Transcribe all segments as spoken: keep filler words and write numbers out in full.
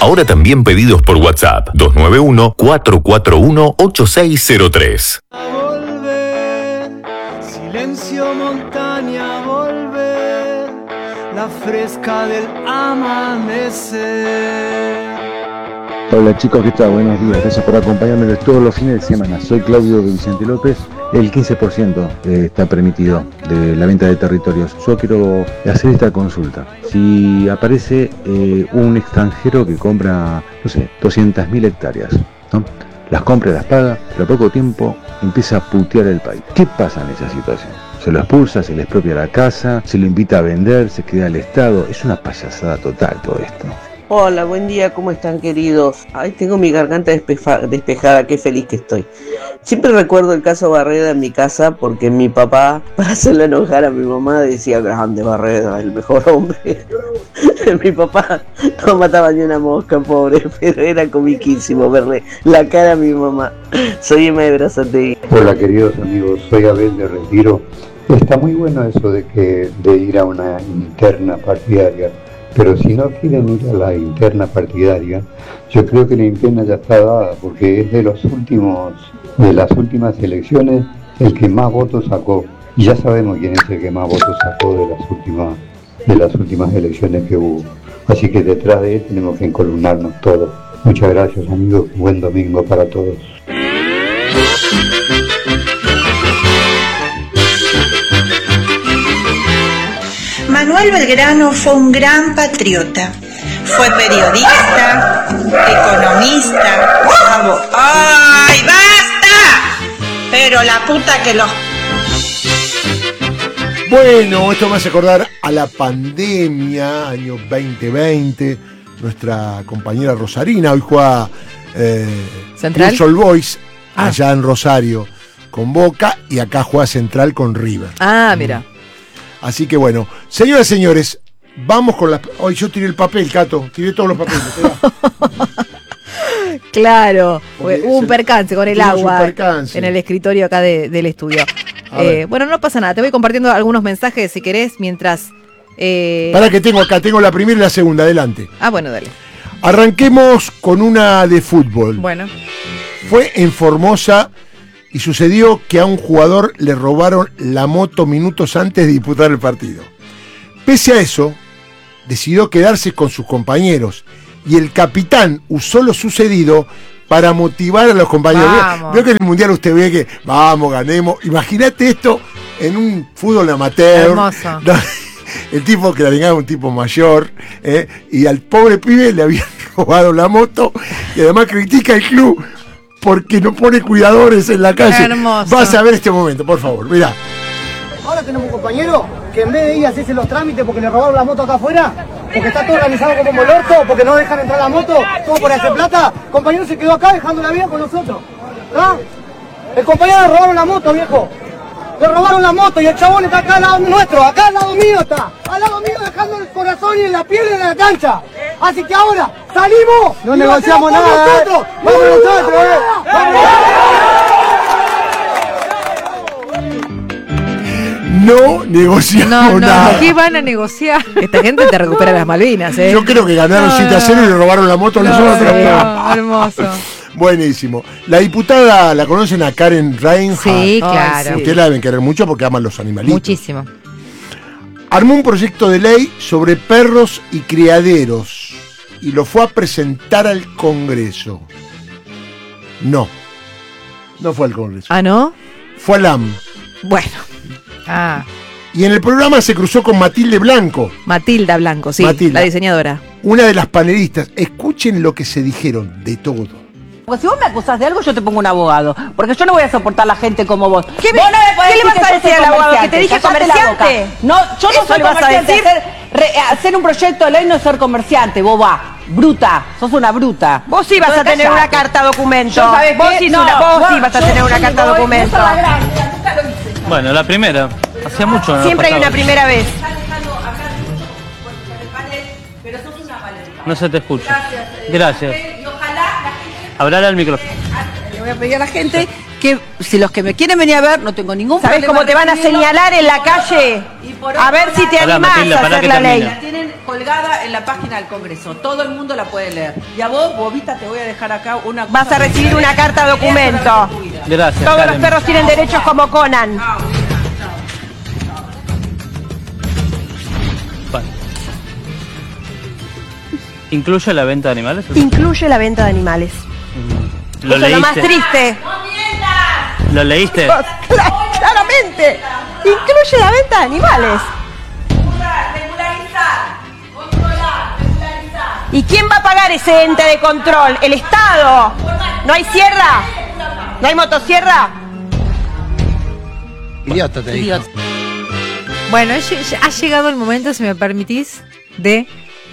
Ahora también pedidos por WhatsApp. dos nueve uno, cuatro cuatro uno, ocho seis cero tres. Volver, silencio montaña, volver, la fresca del amanecer. Hola chicos, ¿qué tal? Buenos días, gracias por acompañarme todos los fines de semana. Soy Claudio Vicente López. El quince por ciento está permitido de la venta de territorios. Yo quiero hacer esta consulta. Si aparece eh, un extranjero que compra, no sé, doscientas mil hectáreas, ¿no? Las compra y las paga, pero a poco tiempo empieza a putear el país. ¿Qué pasa en esa situación? Se lo expulsa, se le expropia la casa, se lo invita a vender, se queda al Estado. Es una payasada total todo esto. Hola, buen día, ¿cómo están, queridos? Ay, tengo mi garganta despeja- despejada, qué feliz que estoy. Siempre recuerdo el caso Barreda en mi casa porque mi papá, para hacerle enojar a mi mamá, decía: grande Barreda, el mejor hombre. Mi papá no mataba ni una mosca, pobre, pero era comiquísimo verle la cara a mi mamá. Soy Emma de Berazategui. Hola, queridos amigos, soy Abel de Retiro. Está muy bueno eso de que de ir a una interna partidaria. Pero si no quieren ir a la interna partidaria, yo creo que la interna ya está dada, porque es de los últimos, de las últimas elecciones, el que más votos sacó. Y ya sabemos quién es el que más votos sacó de las últimas, de las últimas elecciones que hubo. Así que detrás de él tenemos que encolumnarnos todos. Muchas gracias, amigos. Buen domingo para todos. Manuel Belgrano fue un gran patriota. Fue periodista, economista, abo- ¡ay, basta! Pero la puta que los... Bueno, esto me hace acordar a la pandemia, año veinte veinte. Nuestra compañera Rosarina hoy juega eh, ¿Central? All Boys Ah. allá en Rosario con Boca y acá juega Central con River. Ah, mira. Así que bueno, señoras y señores, vamos con las... Hoy yo tiré el papel, Cato, tiré todos los papeles. Claro, Porque hubo un se- percance con el tuvimos un agua percance. en el escritorio acá de- del estudio. A Eh, ver. bueno, no pasa nada, te voy compartiendo algunos mensajes si querés mientras... eh, Para que tengo acá, tengo la primera y la segunda, adelante. Ah, bueno, dale. Arranquemos con una de fútbol. Bueno. Fue en Formosa y sucedió que a un jugador le robaron la moto minutos antes de disputar el partido. Pese a eso, decidió quedarse con sus compañeros y el capitán usó lo sucedido para motivar a los compañeros. Vamos. Veo que en el Mundial usted ve que vamos, ganemos. Imagínate esto en un fútbol amateur. Hermoso. No, el tipo que la vengaba un tipo mayor, ¿eh? Y al pobre pibe le habían robado la moto y además critica el club porque no pone cuidadores en la calle. Hermoso. Vas a ver este momento, por favor, mirá. Ahora tenemos un compañero que en vez de ir a hacerse los trámites porque le robaron la moto acá afuera, porque está todo organizado como el orto, porque no dejan entrar la moto, todo por hacer plata, el compañero se quedó acá dejando la vida con nosotros. ¿Ah? El compañero le robaron la moto, viejo. Le robaron la moto y el chabón está acá al lado nuestro, acá al lado mío está. Al lado mío dejando el corazón y en la piel en la cancha. Así que ahora salimos. No negociamos nada. Nosotros. Vamos nosotros, eh. Vamos. No negociamos No, no, nada. ¿qué van a negociar? Esta gente te recupera las Malvinas, ¿eh? Yo creo que ganaron No, siete a cero y le robaron la moto a no, nosotros. no, hermoso. Buenísimo. La diputada, ¿la conocen a Karen Reinhardt? Sí, claro. Sí. Ustedes la deben querer mucho porque aman los animalitos. Muchísimo. Armó un proyecto de ley sobre perros y criaderos y lo fue a presentar al Congreso. No. No fue al Congreso. ¿Ah, no? Fue al A M. Bueno. Ah, Y en el programa se cruzó con Matilde Blanco, Matilda Blanco, sí, Matilda. la diseñadora. una de las panelistas. Escuchen lo que se dijeron de todo. Porque si vos me acusás de algo, yo te pongo un abogado. Porque yo no voy a soportar la gente como vos. ¿Qué, vos no me podés ¿qué le vas que a yo decir soy al abogado? ¿Que comerciante. te dije Callate la comerciante? boca. No, yo ¿Eso no soy le vas a comerciante. decir? Hacer, re- hacer un proyecto de ley no es ser comerciante, boba. Bruta. Sos una bruta. Vos sí vas a Entonces, tener callate. una carta documento. Yo, ¿sabés Vos qué? sí, No, una- vos vos- sí vas a yo- tener una yo carta me voy. documento. Esa es la gracia, nunca lo hice. Bueno, la primera. Hacía mucho. no Siempre hay pasaba. una primera vez. Pero sos una valerina. No se te escucha. Gracias. eh, Gracias. Y ojalá la gente... Hablar al micrófono. Le voy a pedir a la gente que si los que me quieren venir a ver, no tengo ningún ¿Sabés problema. cómo te van a en recibirlo. señalar en la Y por calle? otro- y por A ver otro si te lado- Pará, animás Matilda, a pará hacer que la termine. ley. La tienen colgada en la página del Congreso. Todo el mundo la puede leer. Y a vos, Bobita, te voy a dejar acá una... Vas a recibir una carta documento. Gracias, Todos Karen. los perros tienen derechos como Conan. Vale. ¿Incluye la venta de animales? Incluye la venta de animales. ¿Lo Eso es lo más leíste? triste. ¿Lo leíste? Cla- claramente. Incluye la venta de animales. ¿Y quién va a pagar ese ente de control? ¿El Estado? ¿No hay sierra? ¿No hay motosierra? Idiota te digo. Bueno, ha llegado el momento, si me permitís, de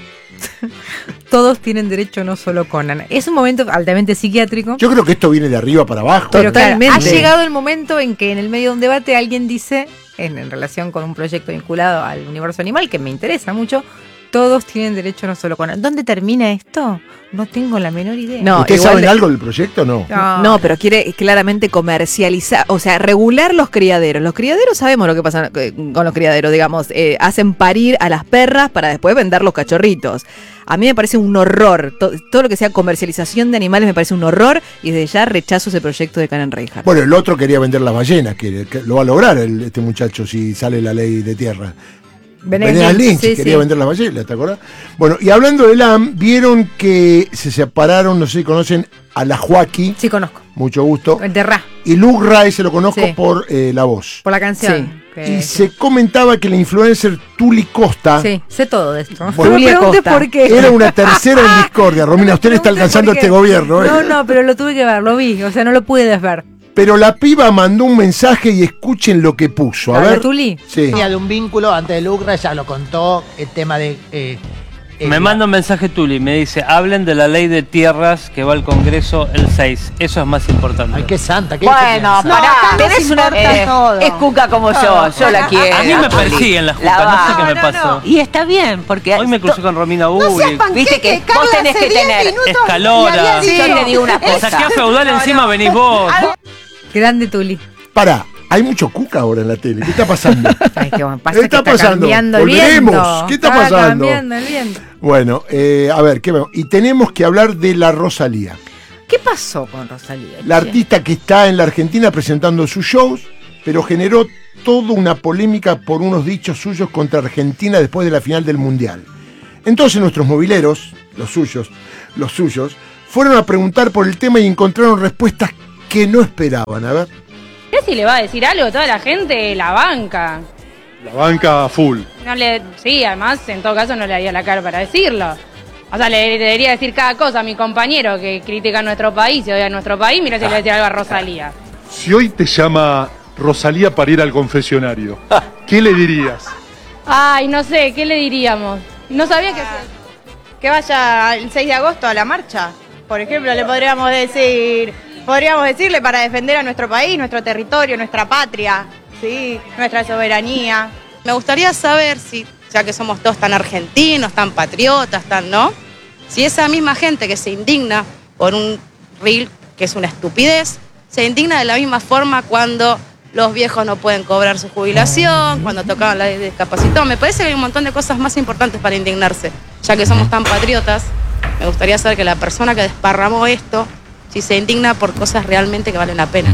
todos tienen derecho, no solo Conan. Es un momento altamente psiquiátrico. Yo creo que esto viene de arriba para abajo. Pero claro, ha llegado el momento en que en el medio de un debate alguien dice, en, en relación con un proyecto vinculado al universo animal, que me interesa mucho, todos tienen derecho, no solo Conan. ¿Dónde termina esto? No tengo la menor idea. No, ¿ustedes saben de... algo del proyecto o no? no? No, pero quiere claramente comercializar, o sea, regular los criaderos. Los criaderos, sabemos lo que pasa con los criaderos, digamos, eh, hacen parir a las perras para después vender los cachorritos. A mí me parece un horror, todo, todo lo que sea comercialización de animales me parece un horror y desde ya rechazo ese proyecto de Karen Reinhardt. Bueno, el otro quería vender las ballenas, que, que lo va a lograr el, este muchacho si sale la ley de tierra. Venegas Lynch sí, quería sí. vender las ballenas, ¿te acordás? Bueno, y hablando de L A M, vieron que se separaron, no sé si conocen a la Joaquí. Sí, conozco. Mucho gusto. El de Ra. Y Luke Ray se lo conozco sí. por eh, la voz. Por la canción. Sí. Que, y se comentaba que la influencer Tuli Costa. Sí, sé todo de esto. Bueno, no me preguntes por qué. Era una tercera en discordia. Romina, usted le está alcanzando este gobierno. ¿eh? No, no, pero lo tuve que ver, lo vi. O sea, no lo pude desver. Pero la piba mandó un mensaje y escuchen lo que puso. A ¿La ver. Tuli? Sí. Tenía de un vínculo antes de Lucra, ya lo contó, el tema de... Eh, me el... manda un mensaje Tuli, me dice, hablen de la ley de tierras que va al Congreso el seis. Eso es más importante. Ay, qué santa. ¿Qué bueno, pará, no, tenés una... Eh, es cuca como yo, yo la quiero. A mí me persiguen las cucas, no sé qué me pasó. No, no. Y está bien, porque... Hoy me crucé con Romina Uri. No Viste que vos tenés que tener... Escalora. Sí, yo te digo una cosa. Saqué a Feudal no, encima, no. venís vos. Grande Tuli. Pará, hay mucho cuca ahora en la tele. ¿Qué está pasando? Ay, qué bueno. Pasa ¿Qué está, que está pasando? Cambiando el Volveremos. viento. ¿Qué está, está pasando? Cambiando el viento. Bueno, eh, a ver, ¿qué vemos? Y tenemos que hablar de la Rosalía. ¿Qué pasó con Rosalía? La artista que está en la Argentina presentando sus shows, pero generó toda una polémica por unos dichos suyos contra Argentina después de la final del Mundial. Entonces nuestros mobileros, los suyos, los suyos, fueron a preguntar por el tema y encontraron respuestas que no esperaban. A ver. Si le va a decir algo a toda la gente, la banca. La banca full. No le, sí, además, en todo caso no le daría la cara para decirlo. O sea, le, le debería decir cada cosa a mi compañero que critica nuestro país y odia a nuestro país. Mira si le decía algo a Rosalía. Si hoy te llama Rosalía para ir al confesionario, ¿qué le dirías? Ay, no sé, ¿qué le diríamos? No sabía que... Que vaya el seis de agosto a la marcha. Por ejemplo, le podríamos decir... Podríamos decirle para defender a nuestro país, nuestro territorio, nuestra patria, ¿sí? Nuestra soberanía. Me gustaría saber si, ya que somos todos tan argentinos, tan patriotas, tan, ¿no? Si esa misma gente que se indigna por un reel que es una estupidez, se indigna de la misma forma cuando los viejos no pueden cobrar su jubilación, cuando tocaban la discapacidad. Me parece que hay un montón de cosas más importantes para indignarse. Ya que somos tan patriotas, me gustaría saber que la persona que desparramó esto, si se indigna por cosas realmente que valen la pena.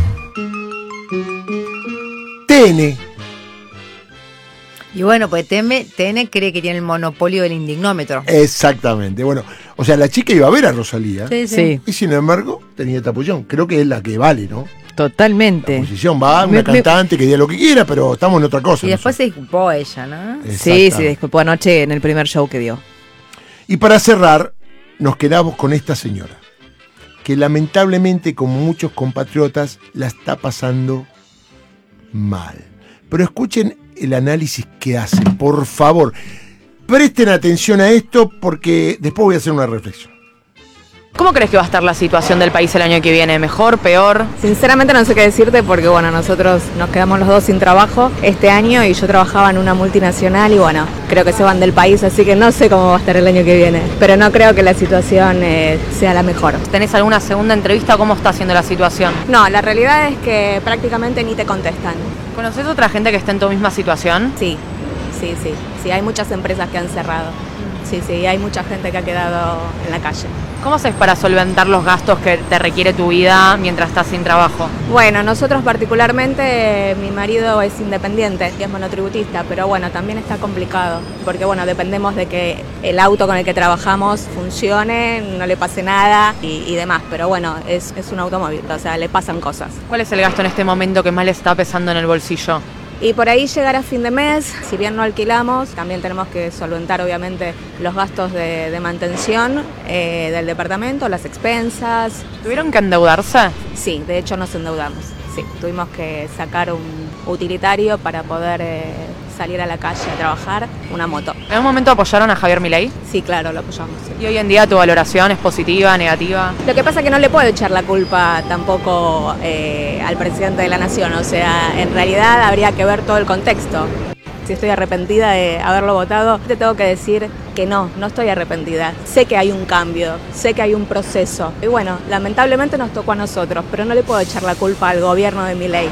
T N. Y bueno, pues T N cree que tiene el monopolio del indignómetro. Exactamente. Bueno, o sea, la chica iba a ver a Rosalía. Sí, sí. Y sin embargo, tenía tapullón. Creo que es la que vale, ¿no? Totalmente. La posición va, una me, cantante me... que diga lo que quiera, pero estamos en otra cosa. Y después se disculpó ella, ¿no? Sí, se disculpó anoche en el primer show que dio. Y para cerrar, nos quedamos con esta señora, que lamentablemente, como muchos compatriotas, la está pasando mal. Pero escuchen el análisis que hace, por favor. Presten atención a esto porque después voy a hacer una reflexión. ¿Cómo crees que va a estar la situación del país el año que viene? ¿Mejor, peor? Sinceramente no sé qué decirte porque bueno, nosotros nos quedamos los dos sin trabajo este año y yo trabajaba en una multinacional y bueno, creo que se van del país, así que no sé cómo va a estar el año que viene. Pero no creo que la situación eh, sea la mejor. ¿Tenés alguna segunda entrevista? ¿Cómo está siendo la situación? No, la realidad es que prácticamente ni te contestan. ¿Conoces otra gente que esté en tu misma situación? Sí, sí, sí. Sí, hay muchas empresas que han cerrado. sí, sí, hay mucha gente que ha quedado en la calle. ¿Cómo haces para solventar los gastos que te requiere tu vida mientras estás sin trabajo? Bueno, nosotros particularmente, mi marido es independiente y es monotributista, pero bueno, también está complicado, porque bueno, dependemos de que el auto con el que trabajamos funcione, no le pase nada y, y demás, pero bueno, es, es un automóvil, o sea, le pasan cosas. ¿Cuál es el gasto en este momento que más le está pesando en el bolsillo? Y por ahí llegar a fin de mes, si bien no alquilamos, también tenemos que solventar obviamente los gastos de, de mantención eh, del departamento, las expensas. ¿Tuvieron que endeudarse? Sí, de hecho nos endeudamos. Sí, tuvimos que sacar un utilitario para poder eh, salir a la calle a trabajar, una moto. ¿En un momento apoyaron a Javier Milei? Sí, claro, lo apoyamos. Sí. ¿Y hoy en día tu valoración es positiva, negativa? Lo que pasa es que no le puedo echar la culpa tampoco eh, al presidente de la nación, o sea, en realidad habría que ver todo el contexto. Si estoy arrepentida de haberlo votado, te tengo que decir que no, no estoy arrepentida. Sé que hay un cambio, sé que hay un proceso. Y bueno, lamentablemente nos tocó a nosotros, pero no le puedo echar la culpa al gobierno de Milei.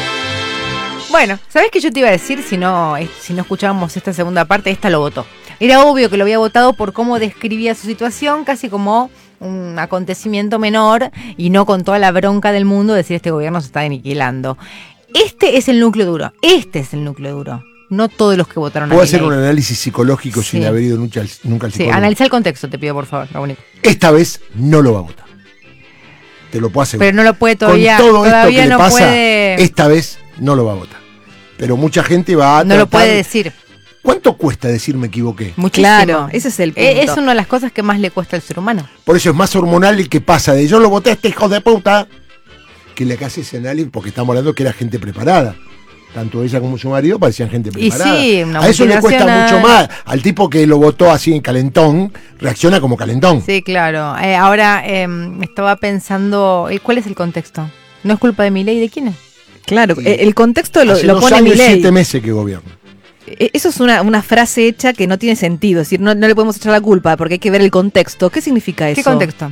Bueno, ¿sabés qué yo te iba a decir si no, si no escuchábamos esta segunda parte? Esta lo votó. Era obvio que lo había votado por cómo describía su situación, casi como un acontecimiento menor y no con toda la bronca del mundo decir este gobierno se está aniquilando. Este es el núcleo duro, este es el núcleo duro. No todos los que votaron a Puedo Milei. hacer un análisis psicológico Sí. sin haber ido nunca al, nunca al Sí, psicólogo. analiza el contexto, te pido por favor, lo único. Esta vez no lo va a votar. Te lo puedo asegurar. Pero no lo puede todavía, Con todo todavía esto que no le pasa, puede. esta vez no lo va a votar. Pero mucha gente va a No lo tratar- puede decir. ¿Cuánto cuesta decir me equivoqué? Muchísimo. Claro, ese es el punto. Eh, Es una de las cosas que más le cuesta al ser humano. Por eso es más hormonal el que pasa de yo lo voté a este hijo de puta que le que hace ese análisis, porque estamos hablando que era gente preparada. Tanto ella como su marido parecían gente Y preparada. sí, una a eso le cuesta multinacional. mucho más. Al tipo que lo votó así en calentón, reacciona como calentón. Sí, claro. Eh, ahora eh, estaba pensando, eh, ¿cuál es el contexto? ¿No es culpa de Milei? ¿De quién es? Claro, el, el contexto lo, Hace lo dos pone años y Milei. siete meses que gobierna. Eh, Eso es una, una frase hecha que no tiene sentido. Es decir, no, no le podemos echar la culpa porque hay que ver el contexto. ¿Qué significa eso? ¿Qué contexto?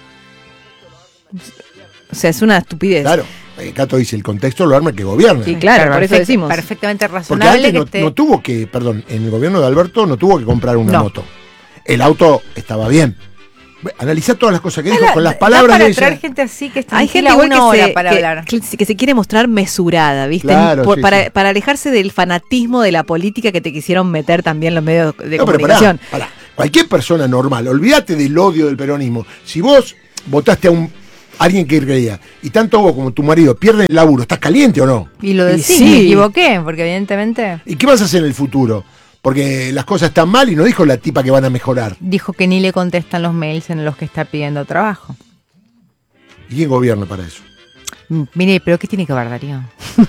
O sea, es una estupidez. Claro. Eh, Cato dice, el contexto lo arma el que gobierna. Sí, claro, por eso Perfect- decimos. Perfectamente Porque razonable antes que no, esté- no tuvo que, perdón, en el gobierno de Alberto no tuvo que comprar una No. moto. El auto estaba bien. Analizá todas las cosas que dijo Da- con las da palabras para de traer ella. gente así que está Hay gente tranquila igual una que hora se, para que, hablar. que- que se quiere mostrar mesurada, ¿viste? Claro, Por- sí, para, sí. para alejarse del fanatismo de la política que te quisieron meter también los medios de No, pero comunicación. pará, pará. Cualquier persona normal, olvídate del odio del peronismo. Si vos votaste a un alguien que creía, y tanto vos como tu marido pierden el laburo, ¿estás caliente o no? Y lo Y decís, sí. me equivoqué, porque evidentemente ¿Y qué vas a hacer en el futuro? Porque las cosas están mal y no dijo la tipa que van a mejorar. dijo que ni le contestan los mails en los que está pidiendo trabajo. ¿Y quién gobierna para eso? Mm, Mire, pero ¿qué tiene que ver, Darío?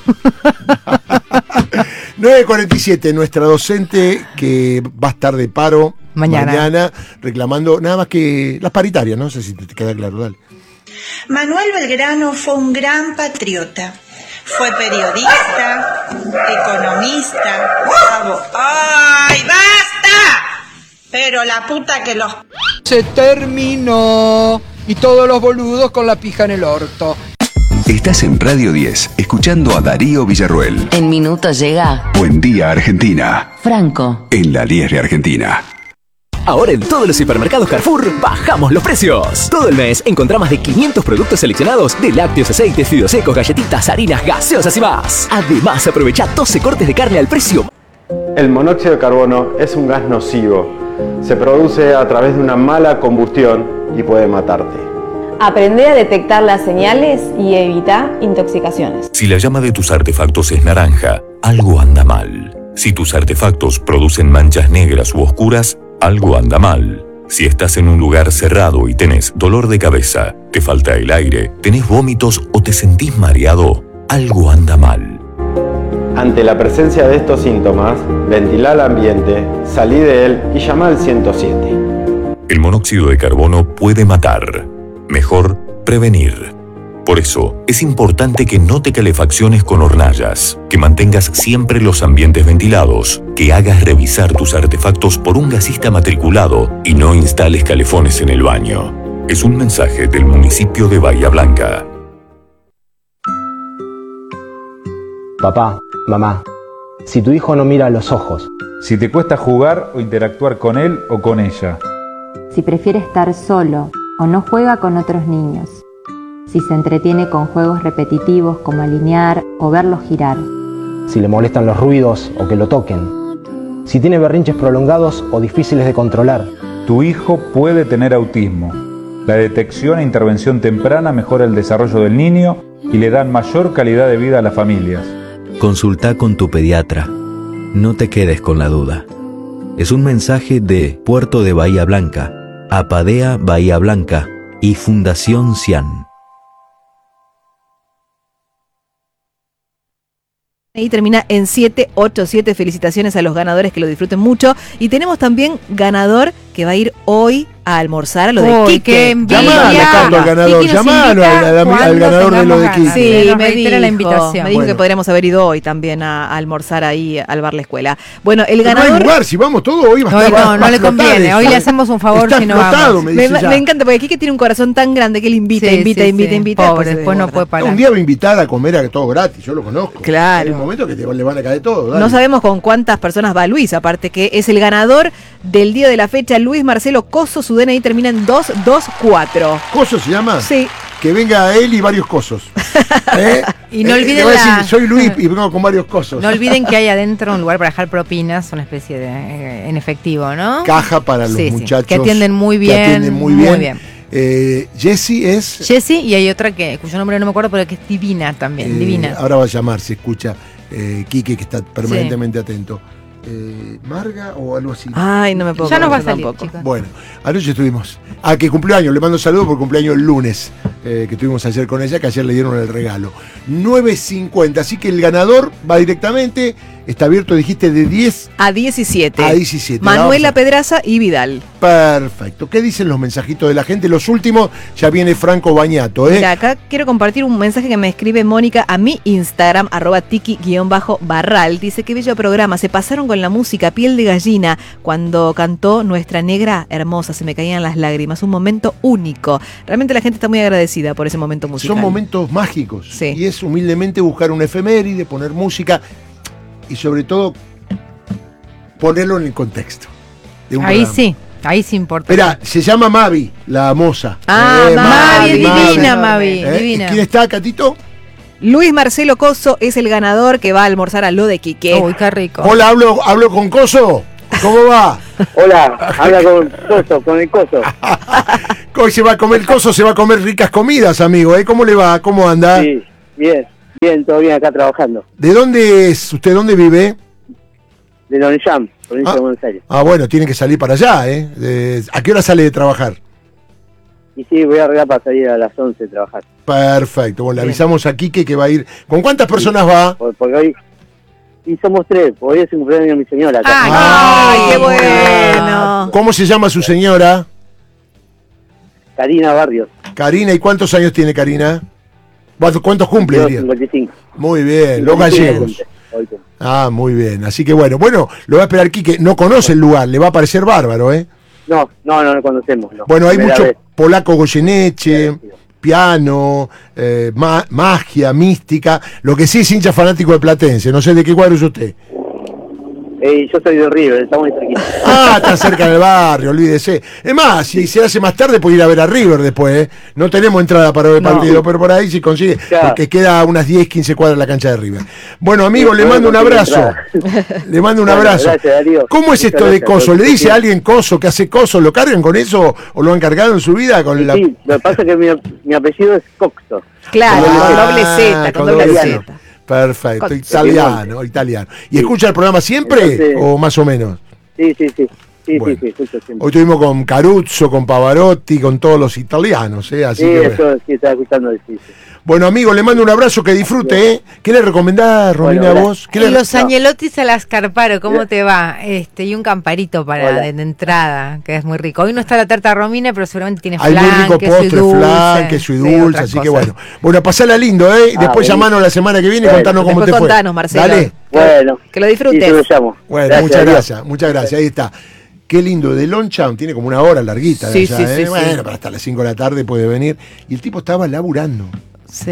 nueve cuarenta y siete, nuestra docente que va a estar de paro Mañana. reclamando nada más que las paritarias, no sé si te queda claro, dale. Manuel Belgrano fue un gran patriota. Fue periodista, economista, abo- ¡Ay, basta! Pero la puta que los... Se terminó. Y todos los boludos con la pija en el orto. Estás en Radio diez, escuchando a Darío Villarruel. En minutos llega Buen día, Argentina. Franco. En la diez de Argentina. Ahora en todos los supermercados Carrefour bajamos los precios. Todo el mes encontrá más de quinientos productos seleccionados de lácteos, aceites, fideos secos, galletitas, harinas, gaseosas y más. Además, aprovecha doce cortes de carne al precio. El monóxido de carbono es un gas nocivo. Se produce a través de una mala combustión y puede matarte. Aprende a detectar las señales y evita intoxicaciones. Si la llama de tus artefactos es naranja, algo anda mal. Si tus artefactos producen manchas negras u oscuras, algo anda mal. Si estás en un lugar cerrado y tenés dolor de cabeza, te falta el aire, tenés vómitos o te sentís mareado, algo anda mal. Ante la presencia de estos síntomas, ventila el ambiente, salí de él y llama al ciento siete. El monóxido de carbono puede matar. Mejor prevenir. Por eso, es importante que no te calefacciones con hornallas, que mantengas siempre los ambientes ventilados, que hagas revisar tus artefactos por un gasista matriculado y no instales calefones en el baño. Es un mensaje del municipio de Bahía Blanca. Papá, mamá, si tu hijo no mira a los ojos, Si te cuesta jugar o interactuar con él o con ella. Si prefiere estar solo o no juega con otros niños. Si se entretiene con juegos repetitivos como alinear o verlos girar. Si le molestan los ruidos o que lo toquen. Si tiene berrinches prolongados o difíciles de controlar. Tu hijo puede tener autismo. La detección e intervención temprana mejora el desarrollo del niño y le dan mayor calidad de vida a las familias. Consulta con tu pediatra. No te quedes con la duda. Es un mensaje de Puerto de Bahía Blanca, Apadea Bahía Blanca y Fundación Cian. Y termina en siete ocho siete. Felicitaciones a los ganadores, que lo disfruten mucho. Y tenemos también ganador que va a ir hoy a almorzar a lo de Uy, Quique. qué envidia. Llamalo, Carlos, al ganador. Quique nos Llamalo invita al, al- al cuando ganador de lo de tengamos Quique. ganas. Sí, Nos me reitera dijo, la invitación. me dijo Bueno. que podríamos haber ido hoy también a, a almorzar ahí al bar La Escuela. Bueno, el Pero no ganador... hay lugar, si vamos todos hoy va a Hoy estar no, va- no va a le explotar conviene. eso. Hoy le hacemos un favor Está si no explotado, vamos. me Me, dice ya. me encanta porque Quique tiene un corazón tan grande que él invita, Sí, invita, sí, invita, sí. invita. Pobre, se después no desborda. puede parar. Un día va a invitar a comer a todo gratis, yo lo conozco. Claro. Hay un momento que te, le van a caer todo. Dale. No sabemos con cuántas personas va Luis, aparte que es el ganador del día de la fecha, Luis Marcelo Coso. Su D N I termina en dos dos cuatro. ¿Coso se llama? Sí. Que venga él y varios cosos. ¿Eh? Y no Eh, olviden le voy a la- decir, soy Luis y vengo con varios cosos. No olviden que hay adentro un lugar para dejar propinas, una especie de eh, en efectivo, ¿no? Caja para los Sí, sí, muchachos. que atienden muy bien. Que atienden muy bien. Eh, Jessie es. Jessie, y hay otra que cuyo nombre no me acuerdo, pero que es divina también, eh, divina. Ahora va a llamar, se escucha. Eh, Quique, que está permanentemente atento. Eh, ¿Marga o algo así? Ay, no me puedo Ya nos va a acordar salir, tampoco. chicos. Bueno, anoche estuvimos. Ah, que cumpleaños, le mando saludos por cumpleaños el lunes, eh, que estuvimos ayer con ella, que ayer le dieron el regalo. nueve cincuenta, así que el ganador va directamente, está abierto, dijiste, de diez A diecisiete. a diecisiete. Manuela Vamos Pedraza y Vidal. a- Perfecto. ¿Qué dicen los mensajitos de la gente? Los últimos, ya viene Franco Bañato, ¿eh? Mira, acá quiero compartir un mensaje que me escribe Mónica a mi Instagram, arroba tiki-barral. Dice, qué bello programa, se pasaron con la música, piel de gallina, cuando cantó Nuestra Negra Hermosa, se me caían las lágrimas, un momento único. Realmente la gente está muy agradecida por ese momento musical. Son momentos mágicos. Sí. Y es humildemente buscar un efeméride, poner música y sobre todo ponerlo en el contexto de un Ahí programa. sí, ahí sí importa. Espera, se llama Mavi, la moza. Ah, Eh, Mavi, es divina, Mavi, ¿Eh? divina. ¿Quién está, Catito? Luis Marcelo Coso es el ganador que va a almorzar a lo de Quique. Uy, qué rico. Hola, hablo, hablo con Coso. ¿Cómo va? Hola, habla con Coso, con el Coso. Hoy se va a comer Coso, se va a comer ricas comidas, amigo. ¿eh? ¿Cómo le va? ¿Cómo anda? Sí, bien, bien, todo bien acá trabajando. ¿De dónde es? ¿Usted dónde vive? De Longchamp, provincia Ah. de Buenos Aires. Ah, bueno, tiene que salir para allá, ¿eh? De- ¿A qué hora sale de trabajar? Y sí, voy a arreglar para salir a las once a trabajar. Perfecto. Bueno, le Bien. avisamos a Quique que va a ir. ¿Con cuántas personas va? Por- Porque hoy... Y somos tres, hoy es el cumpleaños de mi señora acá. ¡Ay, qué bueno! ¿Cómo se llama su señora? Karina Barrios, Karina, ¿y cuántos años tiene Karina? ¿Cuántos cuántos cumple? diría? cincuenta y cinco. Muy bien, los gallegos. Hoy cumple. Ah, muy bien. Así que bueno, bueno, lo va a esperar Quique. No conoce el lugar, le va a parecer bárbaro, ¿eh? No, no, no lo conocemos. No. Bueno, hay Primera mucho vez. polaco Goyeneche, piano, eh, ma- magia, mística. Lo que sí es hincha fanático de Platense. No sé de qué cuadro es usted. Eh, yo soy de River, estamos muy cerquita. Ah, está cerca del barrio, olvídese. Es más, si se hace más tarde puede ir a ver a River después, ¿eh? No tenemos entrada para ver el No. partido, pero por ahí sí consigue, Claro. porque queda a unas diez, quince cuadras la cancha de River. Bueno, amigo, Sí, le puede mando un conseguir abrazo. Le mando un Bueno, abrazo. gracias, Darío. ¿Cómo es Muchas esto de gracias, coso? ¿Le Darío. dice a alguien coso que hace coso? ¿Lo cargan con eso o lo han cargado en su vida? Con la... Sí, lo que pasa es que mi, mi apellido es Coxo. Claro, Ah, con doble Z, con doble doble Z. Perfecto, Con- italiano, italiano. ¿Y Sí. escucha el programa siempre Entonces- o más o menos? Sí, sí, sí. Sí, Bueno. sí, sí, escucho siempre. Hoy estuvimos con Caruso, con Pavarotti, con todos los italianos, ¿eh? Así Sí, que bueno. eso sí, estaba escuchando decir. Bueno, amigo, le mando un abrazo, que disfrute, ¿eh? ¿Qué le recomendás, Romina, Bueno, a vos? ¿Qué Y le... los añelotis al ascarparo, ¿cómo te va? Este, y un camparito para Hola. de, de entrada, que es muy rico. Hoy no está la tarta romina, pero seguramente tiene Hay flan, muy rico queso y postre, dulce. flan, queso y Sí, dulce, otras así que cosas. bueno. Bueno, pasala lindo, ¿eh? Y Ah, después buenísimo. llamanos la semana que viene y Bueno, contanos cómo después te fue. contanos, Marcelo. Dale. Bueno. Que lo Sí, disfrutes. yo lo llamo. Bueno, Gracias, muchas Dios. gracias, muchas gracias. Ahí está. Qué lindo, de Longchamp, tiene como una hora larguita. de Sí, allá, sí, ¿eh? sí, sí. Bueno, para hasta las cinco de la tarde puede venir. Y el tipo estaba laburando. Sí.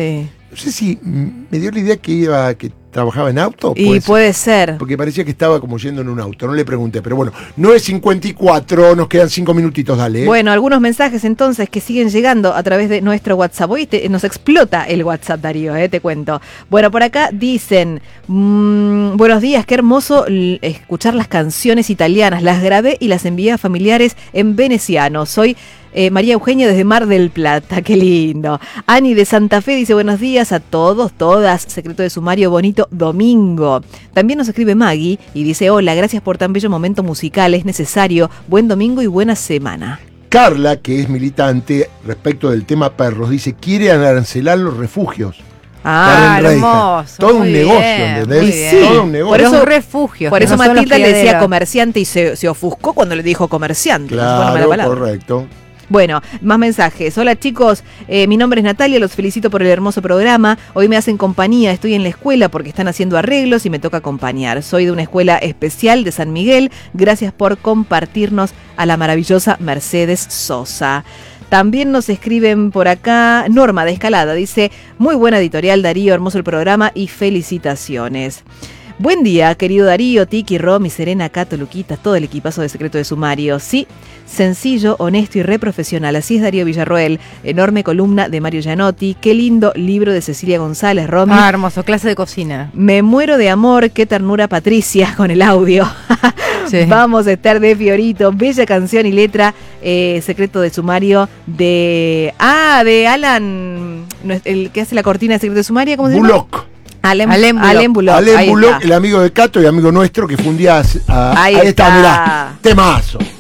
No sé si mm, me dio la idea que iba, que trabajaba en auto. Y puede puede ser. Porque parecía que estaba como yendo en un auto, no le pregunté. Pero bueno, nueve cincuenta y cuatro, nos quedan cinco minutitos, dale. ¿eh? Bueno, algunos mensajes entonces que siguen llegando a través de nuestro WhatsApp. Hoy te- nos explota el WhatsApp, Darío, eh, te cuento. Bueno, por acá dicen, mmm, buenos días, qué hermoso l- escuchar las canciones italianas. Las grabé y las envié a familiares en veneciano. Soy Eh, María Eugenia desde Mar del Plata, qué lindo. Ani de Santa Fe dice buenos días a todos, todas. Secreto de sumario, bonito domingo. También nos escribe Maggie y dice hola, gracias por tan bello momento musical, es necesario. Buen domingo y buena semana. Carla, que es militante respecto del tema perros, dice, quiere arancelar los refugios. Ah, Karen Reija. hermoso. Todo muy un negocio, bien, ¿entendés? muy bien. Sí, Todo un negocio. por eso- Los refugios. Por que eso no son los Matilda le decía criaderos. comerciante y se, se ofuscó cuando le dijo comerciante. No fue una mala Claro, palabra. correcto. Bueno, más mensajes. Hola chicos, eh, mi nombre es Natalia, los felicito por el hermoso programa. Hoy me hacen compañía, estoy en la escuela porque están haciendo arreglos y me toca acompañar. Soy de una escuela especial de San Miguel. Gracias por compartirnos a la maravillosa Mercedes Sosa. También nos escriben por acá Norma de Escalada. Dice, muy buena editorial Darío, hermoso el programa y felicitaciones. Buen día, querido Darío, Tiki, Romy, Serena, Cato, Luquita, todo el equipazo de Secreto de Sumario. Sí, sencillo, honesto y re profesional. Así es Darío Villarroel. Enorme columna de Mario Gianotti. Qué lindo libro de Cecilia González, Romy. Ah, hermoso, clase de cocina. Me muero de amor, qué ternura Patricia con el audio. Sí. Vamos a estar de Fiorito, bella canción y letra, eh, Secreto de Sumario de... Ah, de Alan, no es- el que hace la cortina de Secreto de Sumario, ¿cómo se llama? Bullock. Alem, Alem Bullock. Alem Bullock. Alem ahí Bullock, está. el amigo de Cato y amigo nuestro que fundía a, Ahí ahí está, está. mirá, temazo.